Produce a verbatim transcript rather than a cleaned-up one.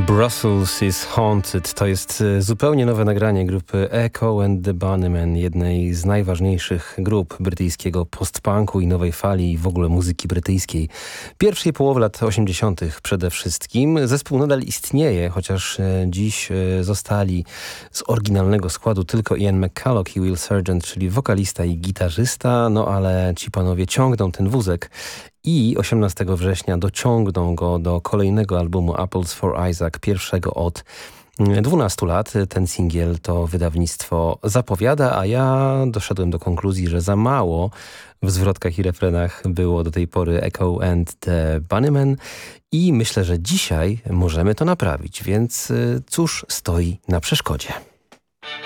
Brussels is Haunted to jest zupełnie nowe nagranie grupy Echo and the Bunnymen, jednej z najważniejszych grup brytyjskiego post-punku i nowej fali i w ogóle muzyki brytyjskiej. Pierwszej połowy lat osiemdziesiątych przede wszystkim. Zespół nadal istnieje, chociaż dziś zostali z oryginalnego składu tylko Ian McCulloch i Will Sergeant, czyli wokalista i gitarzysta, no ale ci panowie ciągną ten wózek i osiemnastego września dociągną go do kolejnego albumu Apples for Isaac, pierwszego od dwunastu lat. Ten singiel to wydawnictwo zapowiada, a ja doszedłem do konkluzji, że za mało w zwrotkach i refrenach było do tej pory Echo and the Bunnymen i myślę, że dzisiaj możemy to naprawić, więc cóż stoi na przeszkodzie.